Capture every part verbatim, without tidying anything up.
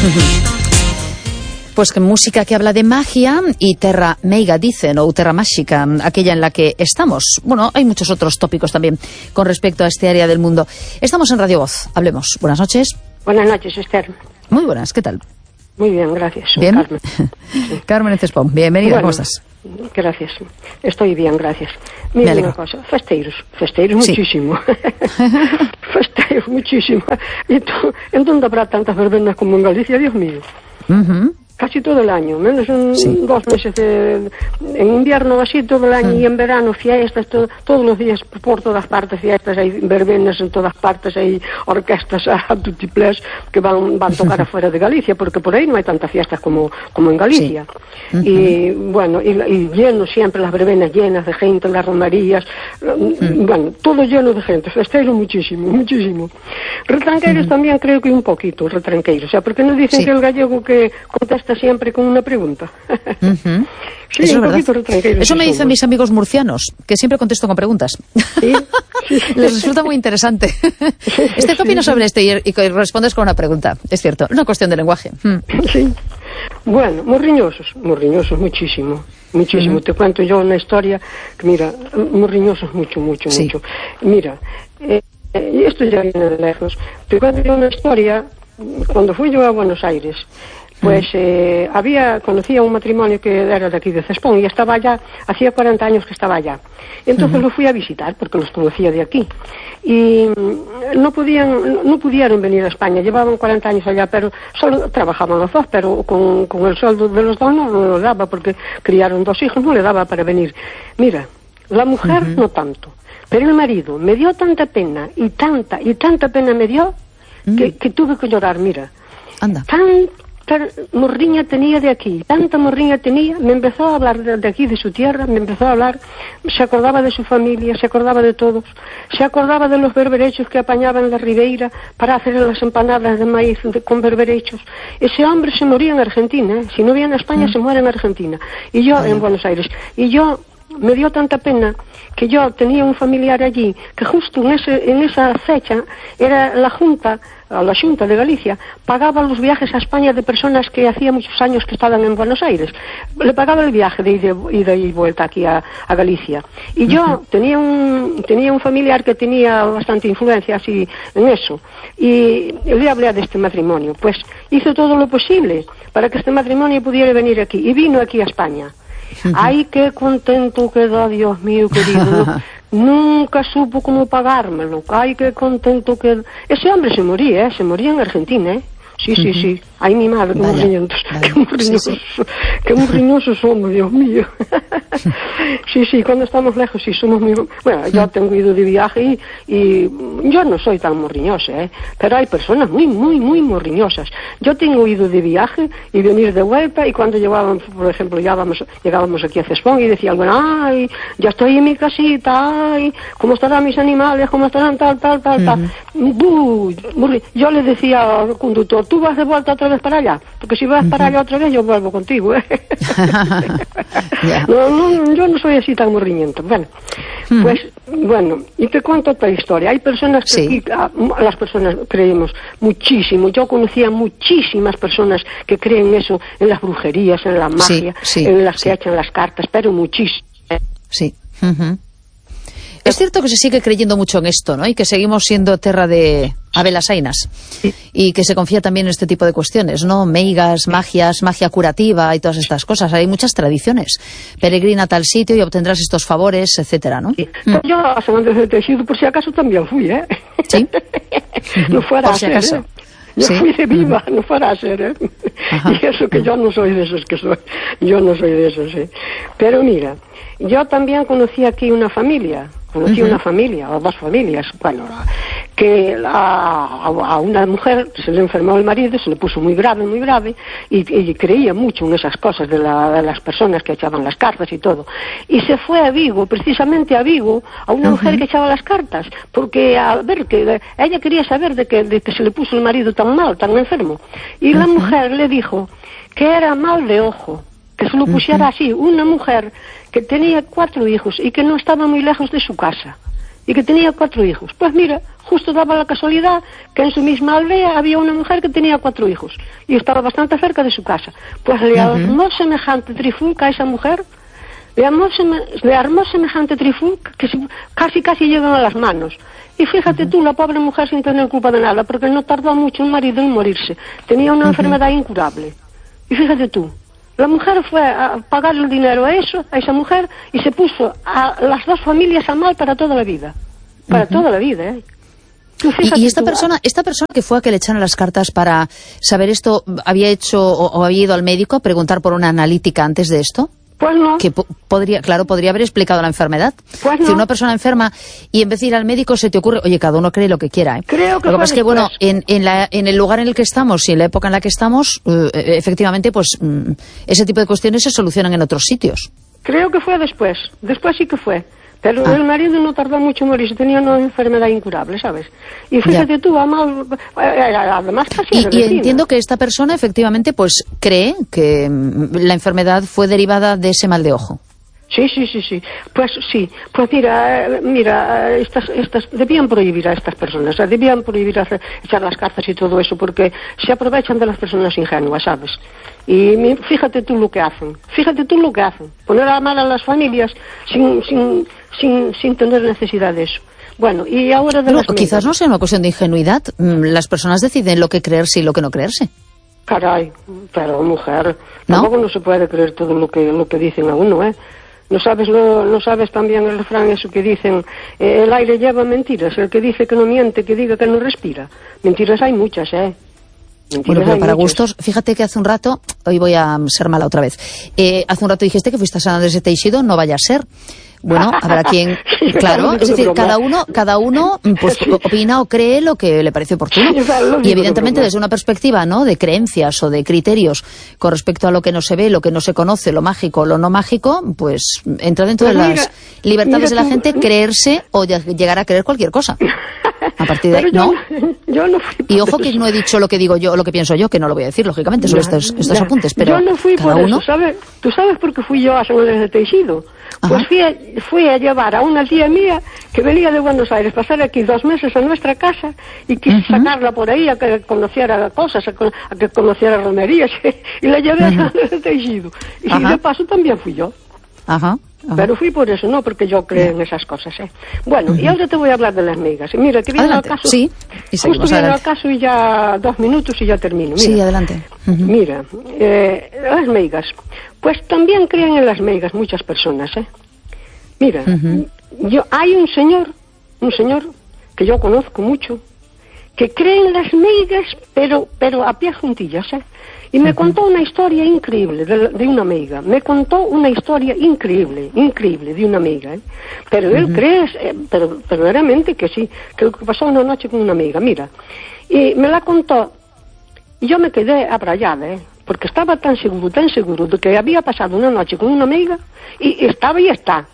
Pues que música que habla de magia y terra meiga, dicen, o terra mágica, aquella en la que estamos. Bueno, hay muchos otros tópicos también con respecto a este área del mundo. Estamos en Radio Voz, hablemos. Buenas noches. Buenas noches, Esther. Muy buenas, ¿qué tal? Muy bien, gracias. ¿Bien? Carmen. Sí. Carmen Cespón, bienvenida, Bueno, ¿cómo estás? Gracias, estoy bien, gracias. Mira una cosa, festeiros, festeiros sí. Muchísimo. Festeiros muchísimo. ¿En dónde habrá tantas verbenas como en Galicia, Dios mío? Uh-huh. Casi todo el año, menos en sí. dos meses de, en invierno así todo el año mm. y en verano fiestas, todo, todos los días por todas partes fiestas, hay verbenas en todas partes, hay orquestas a tutiplés que van, van a tocar afuera de Galicia, porque por ahí no hay tantas fiestas como, como en Galicia. Sí. Uh-huh. Y bueno, y, y lleno siempre, las verbenas llenas de gente, las romerías, mm. bueno, todo lleno de gente, festeiro muchísimo, muchísimo. Retranqueiros uh-huh. también creo que un poquito, retranqueiros, o sea, porque nos dicen sí. que el gallego que contesta siempre con una pregunta. Uh-huh. Sí, eso un es verdad. Eso me dicen mis amigos murcianos, que siempre contesto con preguntas. ¿Sí? Sí. Les resulta muy interesante. Este ¿qué opinas sí, sobre esto? Y, y respondes con una pregunta. Es cierto, una cuestión de lenguaje. Mm. Sí. Bueno, morriñosos, morriñosos muchísimo, muchísimo. Uh-huh. Te cuento yo una historia que, mira, morriñosos mucho, mucho, sí. mucho. Mira, eh, y esto ya viene de lejos. Te cuento yo una historia, cuando fui yo a Buenos Aires, pues eh, había, conocía un matrimonio que era de aquí de Cespón y estaba allá, hacía cuarenta años que estaba allá. Entonces uh-huh. lo fui a visitar porque los conocía de aquí. Y no podían, no pudieron venir a España, llevaban cuarenta años allá, pero solo trabajaban los dos, pero con, con el sueldo de los dos no, no lo daba porque criaron dos hijos, no le daba para venir. Mira, la mujer uh-huh. no tanto, pero el marido me dio tanta pena y tanta, y tanta pena me dio uh-huh. que, que tuve que llorar, mira. Anda. Tan morriña tenía de aquí, tanta morriña tenía, me empezó a hablar de, de aquí, de su tierra, me empezó a hablar, se acordaba de su familia, se acordaba de todos, se acordaba de los berberechos que apañaban en la ribeira para hacer las empanadas de maíz de, con berberechos. Ese hombre se moría en Argentina, ¿eh? Si no viene a España mm. se muere en Argentina, y yo mm. en Buenos Aires, y yo me dio tanta pena que yo tenía un familiar allí que justo en, ese, en esa fecha era la Junta, la Junta de Galicia, pagaba los viajes a España de personas que hacía muchos años que estaban en Buenos Aires. Le pagaba el viaje de ida y vuelta aquí a, a Galicia. Y yo uh-huh. tenía un tenía un familiar que tenía bastante influencia así en eso. Y le hablé de este matrimonio. Pues hizo todo lo posible para que este matrimonio pudiera venir aquí. Y vino aquí a España. Uh-huh. Ay, qué contento quedó, Dios mío querido. Nunca supo cómo pagármelo. Ay, qué contento quedó. Ese hombre se moría, ¿eh? Se moría en Argentina, ¿eh? Sí, uh-huh. sí, sí. Ay, mi madre, qué morriñosos. Qué morriñosos. Sí, sí. Qué morriñosos somos, Dios mío. Sí, sí, cuando estamos lejos sí somos muy... Bueno, yo tengo ido de viaje y, y yo no soy tan morriñosa, ¿eh? Pero hay personas muy, muy, muy morriñosas. Yo tengo ido de viaje y venir de vuelta y cuando llegábamos, por ejemplo, llegábamos, llegábamos aquí a Cespón y decía, bueno, ay, ya estoy en mi casita, ay, ¿cómo estarán mis animales? ¿Cómo estarán tal, tal, tal, tal? Uh-huh. Buh, morri... Yo le decía al conductor, tú vas de vuelta otra vez para allá, porque si vas uh-huh. para allá otra vez yo vuelvo contigo, ¿eh? Yeah. No, no, yo no soy así tan morriñento. Bueno, uh-huh. pues, bueno, y te cuento otra historia. Hay personas que sí. aquí, a, a las personas creemos muchísimo. Yo conocía muchísimas personas que creen eso, en las brujerías, en la magia, sí, sí, en las sí. que echan las cartas, pero muchísimo. Sí. Uh-huh. Es cierto que se sigue creyendo mucho en esto, ¿no? Y que seguimos siendo terra de abelasainas. Sí. Y que se confía también en este tipo de cuestiones, ¿no? Meigas, magias, magia curativa y todas estas cosas. Hay muchas tradiciones. Peregrina a tal sitio y obtendrás estos favores, etcétera, ¿no? Sí. Mm. Yo a San Andrés de Tejido, por si acaso, también fui, ¿eh? Sí. No fuera por si acaso. A ser, ¿eh? Yo sí. fui de viva, uh-huh. no fuera a ser, ¿eh? Ajá. Y eso que yo no soy de esos que soy. Yo no soy de esos, ¿eh? Pero mira, yo también conocí aquí una familia, conocí uh-huh. una familia, o dos familias, bueno, que a, a una mujer se le enfermó el marido, se le puso muy grave, muy grave, y, y creía mucho en esas cosas de, la, de las personas que echaban las cartas y todo. Y se fue a Vigo, precisamente a Vigo, a una uh-huh. mujer que echaba las cartas, porque a ver, que ella quería saber de que, de que se le puso el marido tan mal, tan enfermo. Y uh-huh. la mujer le dijo que era mal de ojo, que se lo pusiera uh-huh. así, una mujer que tenía cuatro hijos y que no estaba muy lejos de su casa. y que tenía cuatro hijos. Pues mira, justo daba la casualidad que en su misma aldea había una mujer que tenía cuatro hijos y estaba bastante cerca de su casa. Pues le uh-huh. armó semejante trifulca a esa mujer, le armó, seme, le armó semejante trifulca que se, casi casi llegan a las manos. Y fíjate uh-huh. tú, la pobre mujer sin tener culpa de nada, porque no tardó mucho el marido en morirse. Tenía una uh-huh. enfermedad incurable. Y fíjate tú, la mujer fue a pagar el dinero a eso, a esa mujer, y se puso a las dos familias a mal para toda la vida. Para uh-huh. toda la vida, ¿eh? Y, y esta tú, persona esta persona que fue a que le echaran las cartas para saber esto, ¿había hecho o, o había ido al médico a preguntar por una analítica antes de esto? Pues no. Que po podría, claro, podría haber explicado la enfermedad. Pues no. Si una persona enferma y en vez de ir al médico se te ocurre, oye, cada uno cree lo que quiera, ¿eh? Creo que lo que pasa es que, bueno, después. en, en, la, en el lugar en el que estamos y en la época en la que estamos, uh, efectivamente, pues mm, ese tipo de cuestiones se solucionan en otros sitios. Creo que fue después. Después sí que fue. Pero ah. el marido no tardó mucho en morirse, tenía una enfermedad incurable, ¿sabes? Y fíjate ya. tú, mal, además casi Y, y entiendo que esta persona efectivamente pues cree que la enfermedad fue derivada de ese mal de ojo. Sí, sí, sí, sí. Pues sí, pues mira, mira, estas, estas, debían prohibir a estas personas, o sea, debían prohibir hacer, echar las cartas y todo eso, porque se aprovechan de las personas ingenuas, ¿sabes? Y fíjate tú lo que hacen, fíjate tú lo que hacen, poner a mal a las familias sin, sin, sin, sin tener necesidad de eso. Bueno, y ahora de Pero las quizás medidas. No sea una cuestión de ingenuidad, las personas deciden lo que creerse y lo que no creerse. Caray, pero mujer, ¿no? Tampoco no se puede creer todo lo que, lo que dicen a uno, ¿eh? ¿No sabes, lo, no sabes también el refrán eso que dicen, eh, el aire lleva mentiras, el que dice que no miente, que diga que no respira? Mentiras hay muchas, ¿eh? Mentiras bueno, pero para muchas. gustos, fíjate que hace un rato, hoy voy a ser mala otra vez, eh, hace un rato dijiste que fuiste a San Andrés de Teixido, no vaya a ser. Bueno, habrá quien, claro, es decir, cada uno, cada uno pues opina o cree lo que le parece oportuno. Y evidentemente desde una perspectiva, ¿no?, de creencias o de criterios con respecto a lo que no se ve, lo que no se conoce, lo mágico, lo no mágico, pues entra dentro pues de mira, las libertades de la tú, gente creerse o llegar a creer cualquier cosa. A partir de ahí, ¿no? Yo no fui y ojo que no he dicho lo que digo yo, lo que pienso yo, que no lo voy a decir, lógicamente, sobre ya, estos, estos ya. apuntes, pero yo no fui cada por uno... eso, ¿sabes? ¿Tú sabes por qué fui yo a San Andrés de Teixido? Pues fui a, fui a llevar a una tía mía que venía de Buenos Aires, pasar aquí dos meses a nuestra casa y quise uh-huh. sacarla por ahí a que conociera cosas, a, a que conociera romerías y la llevé uh-huh. a San Andrés de Teixido. Y uh-huh. de paso también fui yo. Ajá. Uh-huh. Pero fui por eso, no porque yo creo en esas cosas, ¿eh? Bueno, uh-huh. y ahora te voy a hablar de las migas. Y mira, que viene al caso. Sí, y justo viene al caso y ya dos minutos y ya termino. Mira, sí, adelante. Uh-huh. Mira, eh, las meigas. Pues también creen en las meigas muchas personas, ¿eh? Mira, uh-huh. yo hay un señor, un señor que yo conozco mucho, que cree en las meigas, pero, pero a pie juntillas, ¿eh? Y me uh-huh. contó una historia increíble de, de una amiga. Me contó una historia increíble, increíble de una amiga, ¿eh? Pero uh-huh. él cree, eh, pero, pero verdaderamente que sí, que pasó una noche con una amiga, mira. Y me la contó, y yo me quedé abrayada, ¿eh? Porque estaba tan seguro, tan seguro de que había pasado una noche con una amiga, y, y estaba y está.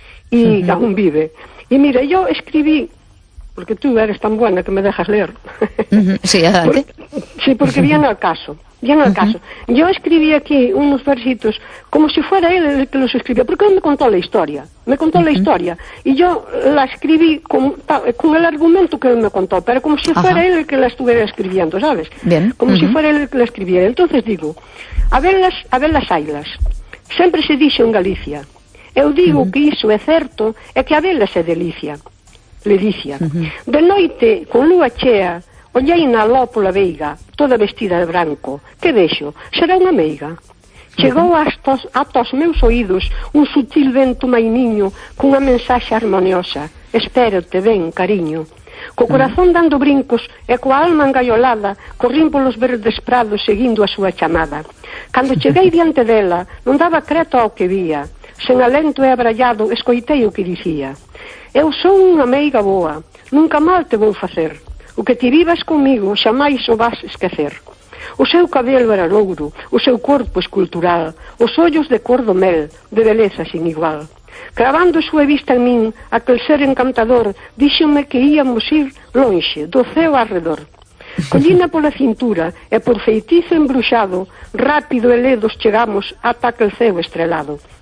Y uh-huh. aún vive. Y mira, yo escribí, porque tú eres tan buena que me dejas leer. Uh-huh. Sí, adelante. Por, sí, porque viene al caso. Viene al uh-huh. caso. Yo escribí aquí unos versitos como si fuera él el que los escribió, porque él me contó la historia. Me contó uh-huh. la historia. Y yo la escribí con, con el argumento que él me contó, pero como si fuera uh-huh. él el que la estuviera escribiendo, ¿sabes? Bien. Como uh-huh. si fuera él el que la escribiera. Entonces digo, a ver las, a ver las ailas. Sempre se dixo en Galicia. Eu digo uh-huh. que iso é certo, é que a vela se delicia, ledicia. Uh-huh. De noite, con lúa chea, ollei na ló pola veiga, toda vestida de branco. Que vexo? Será unha meiga. Uh-huh. Chegou astos, atos meus oídos un sutil vento mainiño cunha mensaxe harmoniosa. Espérote, ben, cariño. Co corazón dando brincos e coa alma engaiolada, corrín polos verdes prados seguindo a súa chamada. Cando cheguei diante dela, non daba creto ao que vía. Sen alento e abrallado, escoitei o que dicía. Eu son unha meiga boa, nunca mal te vou facer. O que ti vivas comigo, xamais o vas esquecer. O seu cabelo era louro, o seu corpo escultural, os ollos de cor do mel, de beleza sin igual. Cravando a súa vista en min, aquel ser encantador, díxome que íamos ir lonxe, do ceo arredor. Collina pola cintura e por feitizo embruxado, rápido e ledos chegamos ata aquel ceo estrelado.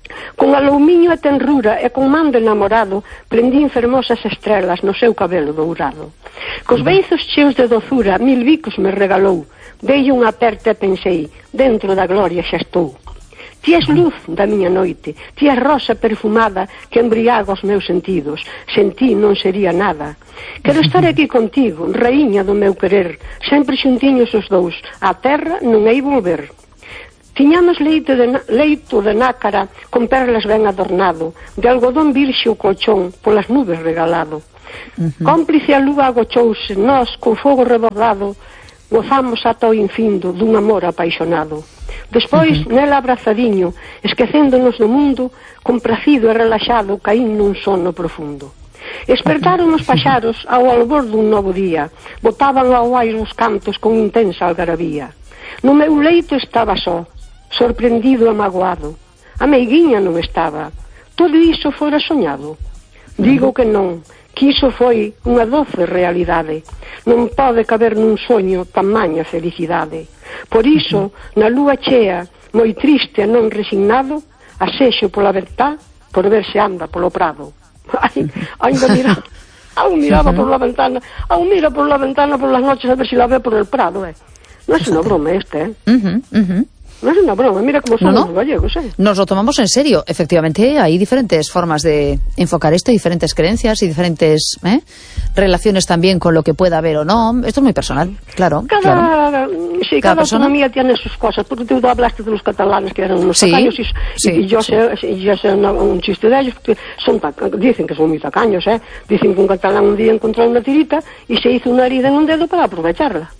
Con alumiño e tenrura e con man de namorado prendín fermosas estrelas no seu cabelo dourado. Cos beizos cheos de dozura mil bicos me regalou, dei unha aperta e pensei, dentro da gloria xa estou. Ti és luz da miña noite, ti és rosa perfumada que embriaga os meus sentidos, sen ti non sería nada. Quero estar aquí contigo, raíña do meu querer, sempre xuntiños os dous, á terra non hei volver. Tiñamos leite de, leito de nácara con perlas ben adornado, de algodón virxe o colchón polas nubes regalado. Uh-huh. Cómplice a lúa agochouse, nós con fogo rebordado gozamos ata o infindo dun amor apaixonado. Despois, uh-huh. nela abrazadiño, esquecéndonos do mundo, compracido e relaxado, caín nun sono profundo. Espertaron os paxaros ao albor dun novo día, botaban ao aire os cantos con intensa algarabía. No meu leito estaba só, sorprendido e magoado. A meiguiña non estaba. Todo iso fora soñado? Digo que non, que iso foi unha doce realidade. Non pode caber nun soño tamaña felicidade. Por iso, na lúa chea, moi triste e non resignado, asexo pola verdad, por ver se anda polo prado. Ai, ainda mira, aún miraba por la ventana, aún mira por la ventana por las noches a ver si la ve por el prado, eh. No es una broma este, ¿eh? Uh-huh, uh-huh. No es una broma, mira cómo somos no, no. los gallegos, ¿eh? Nos lo tomamos en serio. Efectivamente, hay diferentes formas de enfocar esto, diferentes creencias y diferentes ¿eh? relaciones también con lo que pueda haber o no. Esto es muy personal, claro. Cada, claro. Sí, cada, cada autonomía tiene sus cosas. Porque tú hablaste de los catalanes que eran unos sí, tacaños y, sí, y yo sí. sé, yo sé una, un chiste de ellos, que son dicen que son muy tacaños, ¿eh? Dicen que un catalán un día encontró una tirita y se hizo una herida en un dedo para aprovecharla.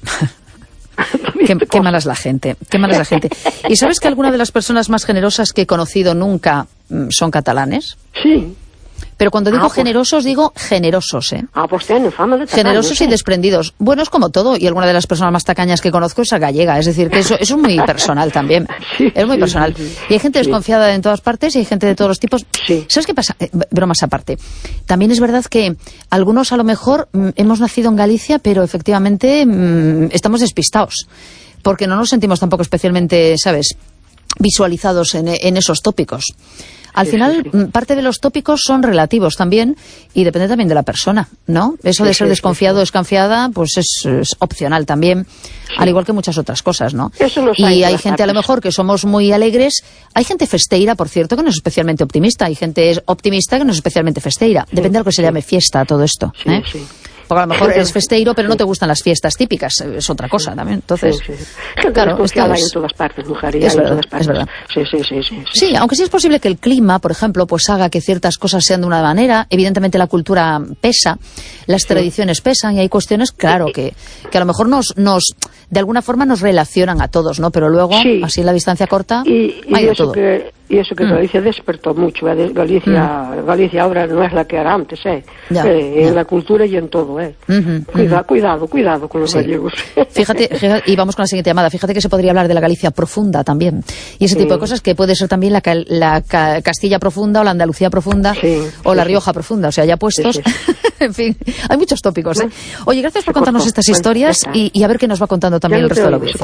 Qué, qué mala es la gente, qué mala es la gente. ¿Y sabes que algunas de las personas más generosas que he conocido nunca son catalanes? Sí. Pero cuando digo ah, pues, generosos, digo generosos, ¿eh? Ah, pues tienen fama de tacaños. Generosos ¿eh? y desprendidos. Bueno, es como todo, y alguna de las personas más tacañas que conozco es a gallega, es decir, que eso, eso es muy personal también. Sí, es muy sí, personal. Sí, sí. Y hay gente sí. desconfiada en todas partes y hay gente de todos los tipos. Sí. ¿Sabes qué pasa? Eh, bromas aparte. También es verdad que algunos a lo mejor mm, hemos nacido en Galicia, pero efectivamente mm, estamos despistados. Porque no nos sentimos tampoco especialmente, ¿sabes?, visualizados en, en esos tópicos. Al sí, final, sí, sí. parte de los tópicos son relativos también y depende también de la persona, ¿no? Eso de ser sí, desconfiado o sí, sí. desconfiada, pues es, es opcional también, sí. al igual que muchas otras cosas, ¿no? Eso los y hay, hay gente a lo mejor que somos muy alegres, hay gente festeira, por cierto, que no es especialmente optimista, hay gente optimista que no es especialmente festeira. Sí, depende de lo que se sí. llame fiesta, todo esto, sí, ¿eh? Sí. Porque a lo mejor eres festeiro, pero no te gustan las fiestas típicas. Es otra cosa también. Entonces, sí, sí. Gente claro, desconfiada es, hay en todas partes, mujer. Es hay verdad, en todas partes. es verdad. Sí, sí, sí, sí, sí. Sí, aunque sí es posible que el clima, por ejemplo, pues haga que ciertas cosas sean de una manera. Evidentemente la cultura pesa, las sí. tradiciones pesan y hay cuestiones, claro, que, que a lo mejor nos, nos, de alguna forma nos relacionan a todos, ¿no? Pero luego, sí. así en la distancia corta, y, y hay de eso todo. Que... Y eso que mm. Galicia despertó mucho, ¿eh? Galicia, mm. Galicia ahora no es la que era antes, ¿eh? Ya, eh ya. En la cultura y en todo, ¿eh? Uh-huh, Cuida, uh-huh. Cuidado, cuidado con los sí. gallegos. Fíjate, fíjate, y vamos con la siguiente llamada, fíjate que se podría hablar de la Galicia profunda también, y ese sí. tipo de cosas que puede ser también la, la Castilla profunda, o la Andalucía profunda, sí, o sí, la Rioja sí. profunda, o sea, ya puestos, sí, sí. en fin, hay muchos tópicos, ¿eh? Oye, gracias por contarnos cortó. estas bueno, historias y, y a ver qué nos va contando también el resto de la audiencia.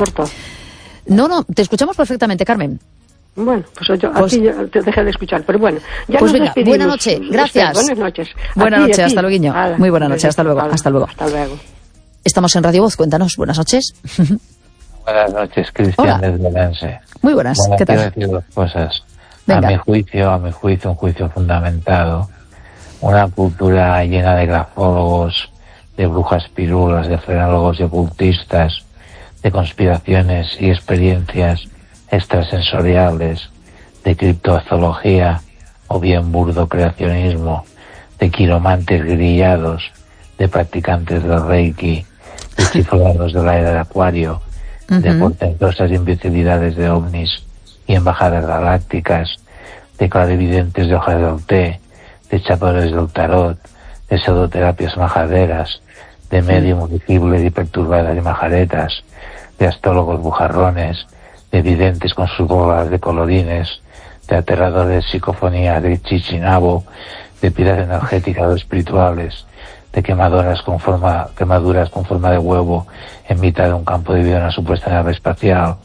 No, no, te escuchamos perfectamente, Carmen. Bueno, pues yo pues, aquí te dejé de escuchar, pero bueno, ya pues nos venga, despedimos. Buena noche, gracias. Buenas noches. Buenas noches, hasta luego. Ala, Muy buena noche, hasta luego, hasta, hasta luego. Hasta luego. Estamos en Radio Voz, cuéntanos, buenas noches. Buenas noches, Cristian desde Lense. Muy buenas, bueno, ¿qué tal? Quiero decir dos cosas. Venga. A mi juicio, a mi juicio, un juicio fundamentado. Una cultura llena de grafólogos, de brujas pirulas, de frenólogos y ocultistas, de conspiraciones y experiencias extrasensoriales, de criptozoología o bien burdo creacionismo, de quiromantes grillados, de practicantes del reiki, de chiflados de la era de Acuario, uh-huh. de portentosas imbecilidades de ovnis y embajadas galácticas, de clarividentes de hojas del té, de chapadores del tarot, de pseudoterapias majaderas, de medium visibles y perturbadas y majaretas, de astrólogos bujarrones, de videntes con sus bolas de colorines, de aterradores psicofonías de chichinabo, de piedras energéticas o espirituales, de quemadoras con forma, quemaduras con forma de huevo en mitad de un campo de vida en una supuesta nave espacial,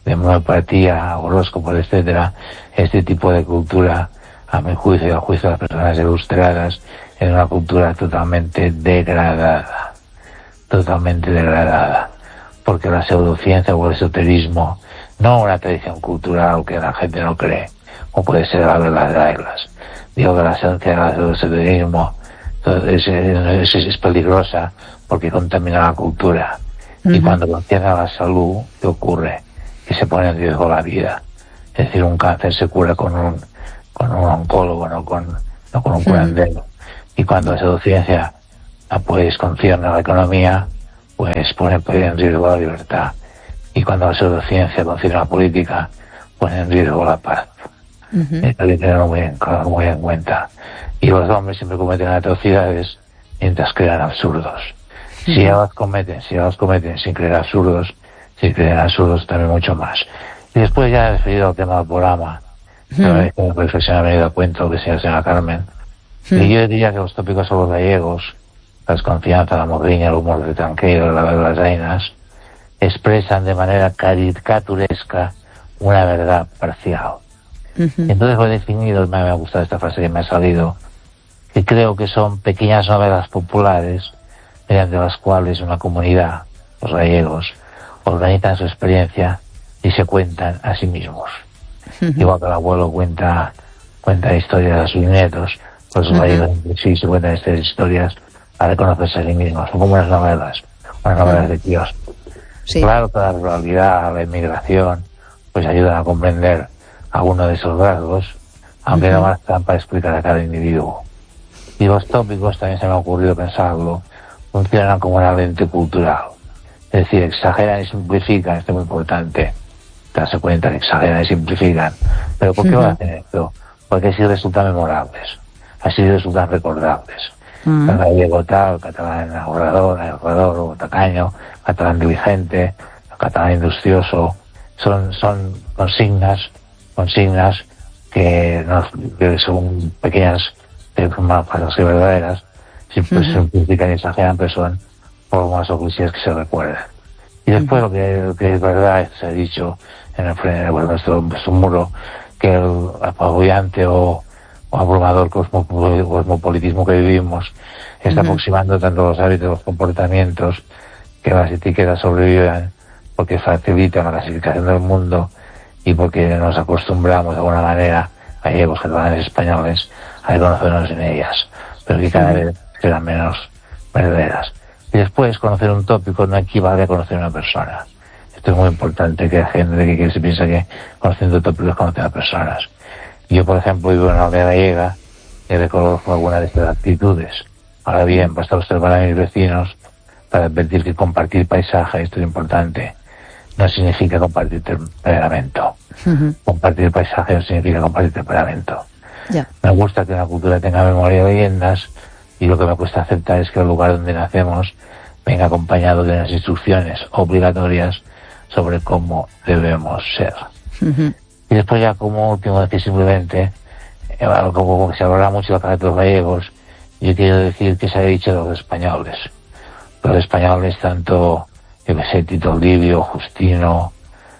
de homeopatía, horóscopos, etcétera, este tipo de cultura, a mi juicio y a juicio de las personas ilustradas, es una cultura totalmente degradada, totalmente degradada, porque la pseudociencia o el esoterismo, no una tradición cultural que la gente no cree, como puede ser la de las reglas. Digo que la ciencia del esoterismo es, es, es peligrosa porque contamina la cultura. Uh-huh. Y cuando concierne a la salud, ¿qué ocurre? Que se pone en riesgo la vida. Es decir, un cáncer se cura con un, con un oncólogo, no con, no con un curandero. Uh-huh. Y cuando la pseudociencia pues concierne a la economía, pues pone en riesgo la libertad. Y cuando la pseudociencia concierne a la política, pone en riesgo la paz. Uh-huh. Esto hay que tenerlo muy en, muy en cuenta. Y los hombres siempre cometen atrocidades mientras crean absurdos. Uh-huh. Si ya los cometen, si ya los cometen sin crear absurdos, si crean absurdos también mucho más. Y después ya he referido al tema del programa, uh-huh. Como reflexión me he dado cuenta lo que decía la señora Carmen. Uh-huh. Y yo diría que los tópicos sobre los gallegos, la desconfianza, la modriña, el humor de tranquilo, la de las reinas, expresan de manera caricaturesca una verdad parcial. Uh-huh. Entonces lo he definido, me ha gustado esta frase que me ha salido, que creo que son pequeñas novelas populares mediante las cuales una comunidad, los gallegos, organizan su experiencia y se cuentan a sí mismos. Uh-huh. Igual que el abuelo cuenta cuenta historias a sus nietos, pues los uh-huh. gallegos sí se cuentan estas historias a reconocerse a sí mismos. Son como unas novelas, unas novelas uh-huh. de Dios. Sí. Claro que la ruralidad, la inmigración, pues ayudan a comprender algunos de esos rasgos, aunque uh-huh. no bastan para explicar a cada individuo. Y los tópicos, también se me ha ocurrido pensarlo, funcionan como una lente cultural. Es decir, exageran y simplifican, esto es muy importante, darse cuenta que exageran y simplifican. Pero ¿por qué uh-huh. lo hacen esto? Porque así resultan memorables, así resultan recordables. Uh-huh. El gallego tal, el catalán ahorrador, ahorrador o tacaño, catalán diligente, el catalán industrioso, son, son consignas consignas que, no, que son pequeñas, más falsas que verdaderas, siempre uh-huh. simplifican y exageran, pero son formas o clichés que se recuerdan. Y después uh-huh. lo, que, lo que es verdad, se ha dicho en el frente, bueno, nuestro, nuestro muro, que el apabullante o, o abrumador cosmopolitismo que vivimos está uh-huh. aproximando tanto los hábitos, los comportamientos, que las etiquetas sobreviven, porque facilitan la clasificación del mundo y porque nos acostumbramos de alguna manera, gallegos, catalanes, españoles, a reconocernos en ellas, pero que cada vez serán menos verdaderas. Y después, conocer un tópico no equivale a conocer una persona. Esto es muy importante, que hay gente que, que se piensa que conociendo tópicos conoce a personas. Yo, por ejemplo, vivo en una aldea gallega y reconozco algunas de estas actitudes. Ahora bien, basta observar a mis vecinos para advertir que compartir paisaje, esto es importante, no significa compartir temperamento. Uh-huh. Compartir paisaje no significa compartir temperamento. Yeah. Me gusta que una cultura tenga memoria de leyendas, y lo que me cuesta aceptar es que el lugar donde nacemos venga acompañado de unas instrucciones obligatorias sobre cómo debemos ser. Uh-huh. Y después, ya como último, decir simplemente, eh, como se hablará mucho de los gallegos, yo quiero decir que se ha dicho de los españoles. Los españoles, tanto, yo que sé, Tito Livio, Justino,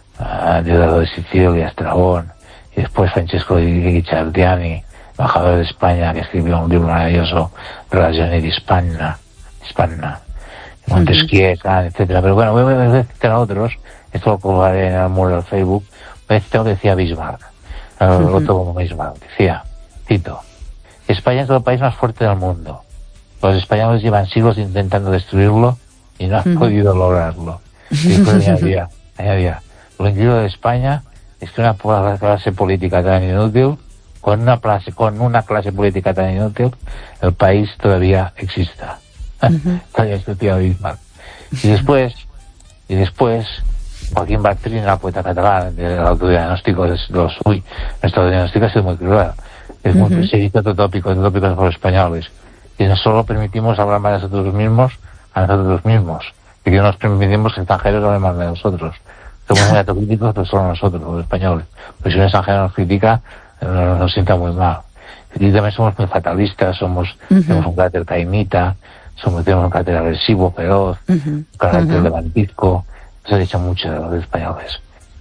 uh, Diodoro de Sicilia, Estrabón, y después Francesco di Guicciardiani, embajador de España, que escribió un libro maravilloso, Relazioni di Spagna, Spagna, Montesquieu, uh-huh. etcétera. Pero bueno, voy a citar a otros, esto lo colgaré en el muro del Facebook. Voy a citar lo que decía Bismarck, uh-huh. lo tomo como Bismarck, decía, cito, España es el país más fuerte del mundo. Los españoles llevan siglos intentando destruirlo y no han uh-huh. podido lograrlo. Y después añadía, añadía, lo increíble de España es que una clase política tan inútil, con una clase, con una clase política tan inútil, el país todavía exista. Uh-huh. Todavía existía Bismarck. Y después, y después, Joaquín Bartrina, poeta catalán, del autodiagnóstico de los, uy, nuestro autodiagnóstico ha sido muy cruel. Es muy, uh-huh. se dice otro tópico, otro tópico por los españoles. Y no solo permitimos hablar mal de nosotros mismos, a nosotros mismos, y que no nos permitimos que extranjeros hablen mal de nosotros. Somos muy autocríticos, pero solo nosotros, los españoles. Pues si un extranjero nos critica, nos, nos sienta muy mal. Y también somos muy fatalistas, somos, uh-huh. tenemos un carácter caimita, somos, tenemos un carácter agresivo, feroz, uh-huh. un carácter uh-huh. levantisco. Se ha dicho mucho de los españoles.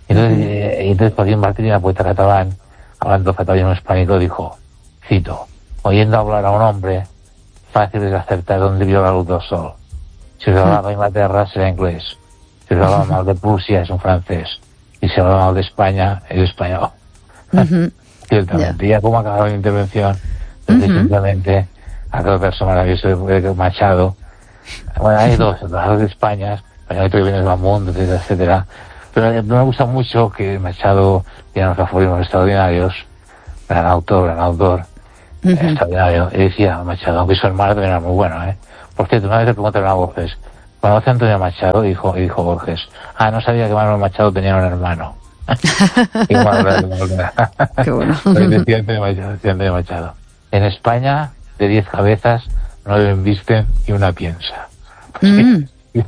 Entonces, eh, entonces Joaquín Martín, la poeta catalán, hablando catalán hispánico, dijo, cito, oyendo hablar a un hombre, fácil es acertar dónde vio la luz del sol. Si os hablaba de Inglaterra, será inglés. Si os hablaba mal de Prusia, es un francés. Y si hablaba mal de España, es español. Uh-huh. Ciertamente. Yeah. Ya como acababa la intervención, entonces uh-huh. simplemente aquel verso maravilloso de Machado. Bueno, hay dos, los de España, España que viene del mundo, etcétera, etcétera. Pero me gusta mucho que Machado tiene unos aforismos extraordinarios. Gran autor, gran autor. Uh-huh. Extraordinario. Y decía Machado, aunque su hermano también era muy bueno, ¿eh? Por cierto, una vez le preguntaron a Borges, ¿conoce a Antonio Machado? Y dijo, y dijo Borges, ah, no sabía que Manuel Machado tenía un hermano. Qué bueno. Decía Antonio Machado, decía Antonio Machado. En España, de diez cabezas, nueve embisten y una piensa. Mm.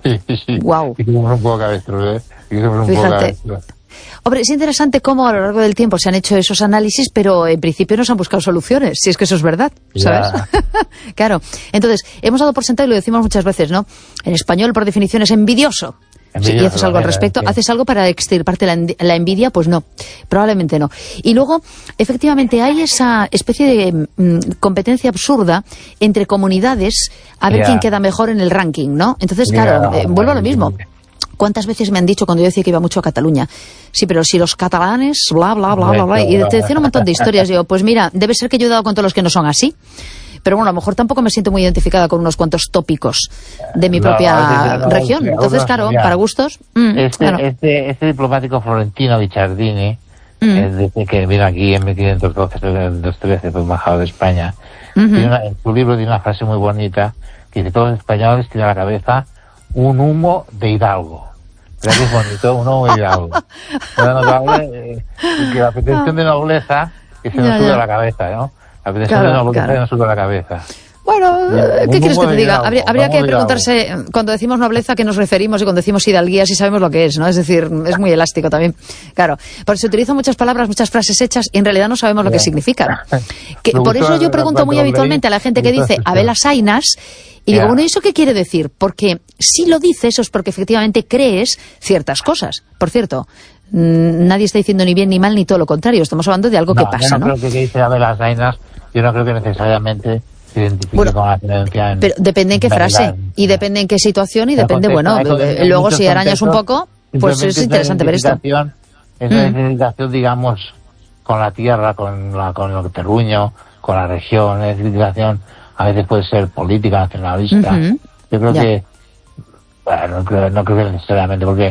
Sí. Wow. Y somos un poco cabestros, ¿eh? Y somos un Fíjate. poco cabestros. Hombre, es interesante cómo a lo largo del tiempo se han hecho esos análisis, pero en principio no se han buscado soluciones, si es que eso es verdad, ¿sabes? Claro. Entonces, hemos dado por sentado, y lo decimos muchas veces, ¿no? En español, por definición, es envidioso. Sí, y haces algo al respecto, haces algo para extirparte la, la envidia, pues no, probablemente no. Y luego, efectivamente, hay esa especie de mm, competencia absurda entre comunidades a ver yeah. quién queda mejor en el ranking, ¿no? Entonces, claro, yeah. eh, vuelvo a lo mismo. ¿Cuántas veces me han dicho cuando yo decía que iba mucho a Cataluña? Sí, pero si los catalanes, bla, bla, bla, bla, bla, y te decían un montón de historias. Digo, pues mira, debe ser que yo he dado con todos los que no son así. Pero bueno, a lo mejor tampoco me siento muy identificada con unos cuantos tópicos de mi propia no, no, región. No, Entonces, claro, mira, para gustos... Mmm, este, claro. este, este diplomático florentino, Guicciardini, mm. desde que vino aquí en mil quinientos doce, mil quinientos trece, fue embajador de España, uh-huh. tiene una, en su libro tiene una frase muy bonita, que dice, todos los españoles tienen a la cabeza un humo de hidalgo. ¿Verdad que es bonito? Un humo de hidalgo. Una notable, eh, que la pretensión de nobleza que se nos ya, sube ya. a la cabeza, ¿no? La pretensión claro, de nobleza claro. se nos sube a la cabeza. Bueno, ¿qué quieres que te diga? Habría, habría que preguntarse, cuando decimos nobleza, ¿a qué nos referimos? Y cuando decimos hidalguía, si sabemos lo que es, ¿no? Es decir, es muy elástico también. Claro, porque se utilizan muchas palabras, muchas frases hechas, y en realidad no sabemos lo que significan. Que, por eso yo pregunto muy habitualmente a la gente que dice Abel Asainas, y digo, bueno, ¿y eso qué quiere decir? Porque si lo dices, eso es porque efectivamente crees ciertas cosas. Por cierto, nadie está diciendo ni bien ni mal, ni todo lo contrario. Estamos hablando de algo no, que pasa, ¿no? Yo no creo que dice Abel Asainas, yo no creo que necesariamente... Bueno, con la en, pero depende en qué frase y depende en qué situación y depende, bueno, luego si arañas un poco, pues es interesante ver esto. Es una identificación, mm. digamos, con la tierra, con la, con el terruño, con la región, es identificación, a veces puede ser política, nacionalista. Uh-huh. Yo creo ya. que, bueno, no creo, no creo que necesariamente, porque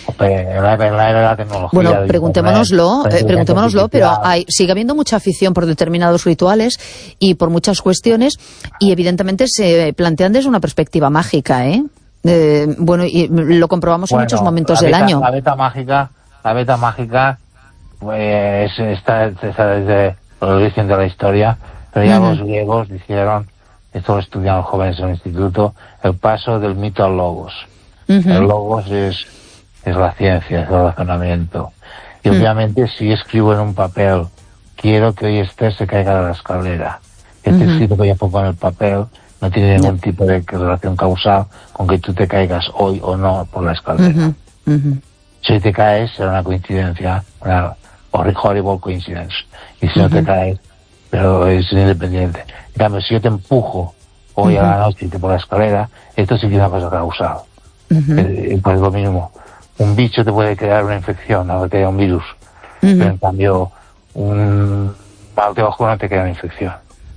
en la era de la tecnología... Bueno, preguntémonoslo, eh, preguntémonoslo, pero hay, sigue habiendo mucha afición por determinados rituales y por muchas cuestiones, y evidentemente se plantean desde una perspectiva mágica, ¿eh? eh bueno, y lo comprobamos bueno, en muchos momentos beta, del año. La beta mágica, la beta mágica, pues está, está desde el origen de la historia, pero ya uh-huh. los griegos dijeron, esto lo estudian los jóvenes en el instituto, el paso del mito al logos. Uh-huh. El logos es... es la ciencia, es el razonamiento. Y mm. obviamente si escribo en un papel, quiero que hoy Esther se caiga de la escalera. Este mm-hmm. escrito que ya pongo en el papel no tiene ningún no. tipo de relación causal con que tú te caigas hoy o no por la escalera. Mm-hmm. Mm-hmm. Si te caes será una coincidencia, una horrible coincidence. Y si mm-hmm. no te caes, pero es independiente. En cambio, si yo te empujo hoy mm-hmm. a la noche por la escalera, esto sí que es una cosa causal. Mm-hmm. Eh, pues lo mismo. Un bicho te puede crear una infección, no te crea un virus. Uh-huh. Pero en cambio, un mal de ojo no te crea una infección.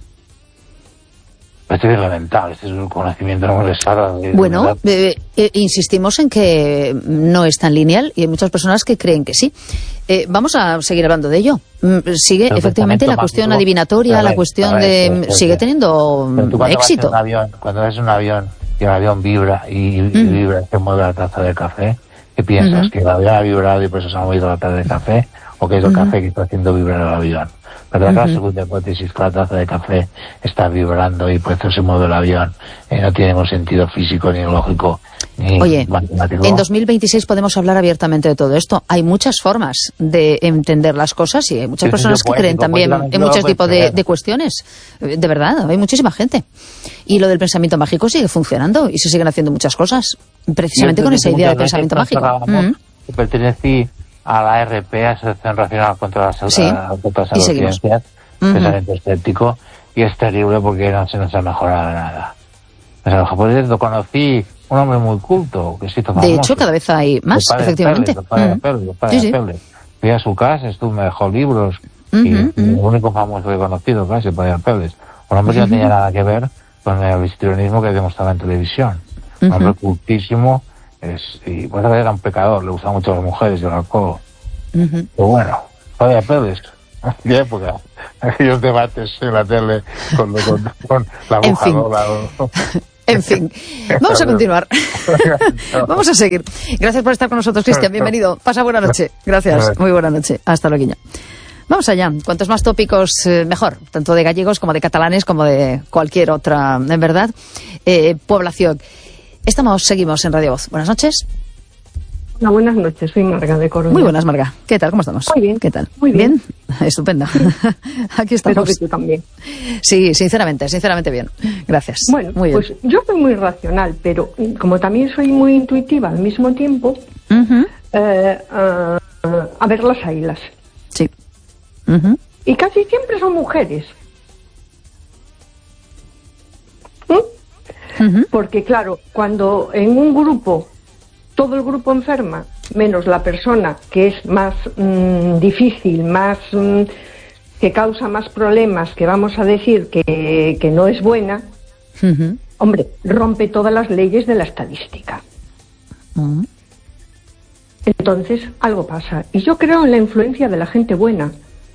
Este es elemental, este es un conocimiento no universal. Bueno, eh, eh, insistimos en que no es tan lineal y hay muchas personas que creen que sí. Eh, vamos a seguir hablando de ello. Sigue, el efectivamente, la cuestión mágico, adivinatoria, ver, la cuestión ver, de... Ver, sigue teniendo éxito. Vas en un avión, cuando ves un avión y el avión vibra y, y uh-huh. vibra, se mueve la taza del café, ¿qué piensas? Uh-huh. ¿Que el avión ha vibrado y por eso se ha movido la taza de café? ¿O que es el uh-huh. café que está haciendo vibrar el avión? Pero uh-huh. la segunda hipótesis, que la taza de café está vibrando y por eso se mueve el avión, eh, no tiene ningún sentido físico ni lógico ni Oye, matemático. En dos mil veintiséis podemos hablar abiertamente de todo esto. Hay muchas formas de entender las cosas y hay muchas sí, personas que creen también en muchos tipos de, de cuestiones. De verdad, hay muchísima gente. Y lo del pensamiento mágico sigue funcionando y se siguen haciendo muchas cosas. Precisamente con esa idea de pensamiento mágico. Mm. Pertenecí a la A R P, Asociación Nacional contra las, sí. contra las Neurociencias, uh-huh. pensamiento escéptico, y es terrible porque no se nos ha mejorado nada. O sea, por eso conocí un hombre muy culto, que se hizo famoso. De hecho, cada vez hay más, efectivamente. El padre de Pérez, el padre de Pérez. Fui a su casa, estuvo, me dejó libros, uh-huh, y uh-huh. el único famoso que he conocido, casi, el padre de Pérez. Un hombre que uh-huh. no tenía nada que ver con el histrionismo que demostraba en televisión. Un uh-huh. hombre cultísimo, es, y pues era un pecador, le gustaban mucho las mujeres y el alcohol. Uh-huh. Pero bueno, padre de Pérez, de época, aquellos debates en la tele con, con, con la bujadora. En fin, vamos a continuar. Vamos a seguir. Gracias por estar con nosotros, Cristian. Bienvenido. Pasa buena noche. Gracias. Muy buena noche. Hasta luego. Vamos allá. Cuantos más tópicos, eh, mejor. Tanto de gallegos como de catalanes como de cualquier otra, en verdad, eh, población. Estamos, seguimos en Radio Voz. Buenas noches. Hola, buenas noches, soy Marga de Coruña. Muy buenas, Marga. ¿Qué tal? ¿Cómo estamos? Muy bien. ¿Qué tal? Muy bien. ¿Bien? Estupendo. Aquí estamos. Espero que tú también. Sí, sinceramente, sinceramente bien. Gracias. Bueno, muy bien. Pues yo soy muy racional, pero como también soy muy intuitiva al mismo tiempo, uh-huh. eh, uh, a ver las ailas. Sí. Uh-huh. Y casi siempre son mujeres. ¿Mm? Uh-huh. Porque claro, cuando en un grupo todo el grupo enferma, menos la persona que es más mmm, difícil, más mmm, que causa más problemas, que vamos a decir que, que no es buena, uh-huh. hombre, rompe todas las leyes de la estadística. Uh-huh. Entonces, algo pasa. Y yo creo en la influencia de la gente buena.